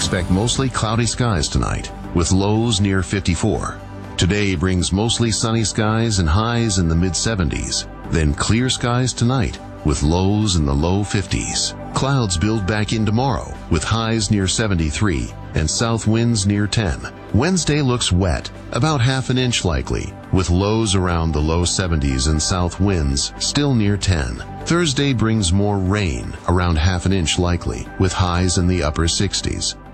expect mostly cloudy skies tonight, with lows near 54. Today brings mostly sunny skies and highs in the mid-70s. Then clear skies tonight, with lows in the low 50s. Clouds build back in tomorrow, with highs near 73 and south winds near 10. Wednesday looks wet, about half an inch likely, with lows around the low 70s and south winds still near 10. Thursday brings more rain, around half an inch likely, with highs in the upper 60s.